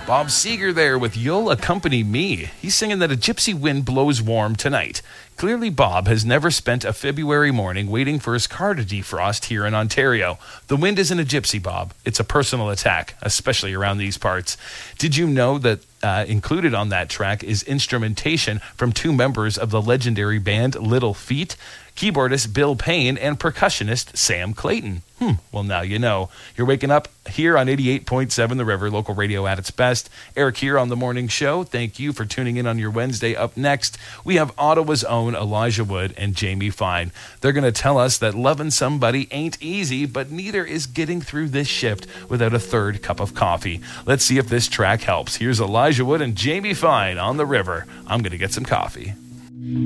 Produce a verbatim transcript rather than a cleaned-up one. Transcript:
Bob Seger there with You'll Accompany Me. He's singing that a gypsy wind blows warm tonight. Clearly, Bob has never spent a February morning waiting for his car to defrost here in Ontario. The wind isn't a gypsy, Bob. It's a personal attack, especially around these parts. Did you know that uh, included on that track is instrumentation from two members of the legendary band Little Feat? Keyboardist Bill Payne and percussionist Sam Clayton. Hmm, well, now you know. You're waking up here on eighty-eight point seven The River, local radio at its best. Eric here on The Morning Show. Thank you for tuning in on your Wednesday. Up next, we have Ottawa's own Elijah Wood and Jamie Fine. They're going to tell us that loving somebody ain't easy, but neither is getting through this shift without a third cup of coffee. Let's see if this track helps. Here's Elijah Wood and Jamie Fine on The River. I'm going to get some coffee.